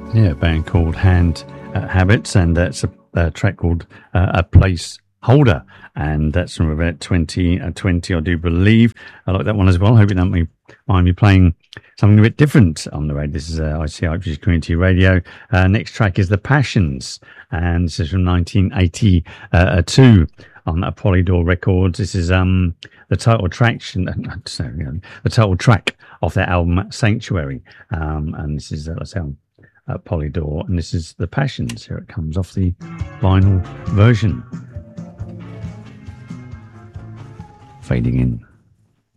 Yeah, a band called Hand Habits, and that's a track called A Place Holder, and that's from about 2020, I do believe. I like that one as well. Hope you don't mind me playing something a bit different on the radio. This is ICI, which is Community Radio. Next track is The Passions, and this is from 1982 on Polydor Records. This is the title track, the title track of their album Sanctuary, and this is Polydor, and this is The Passions. Here it comes off the vinyl version. Fading in.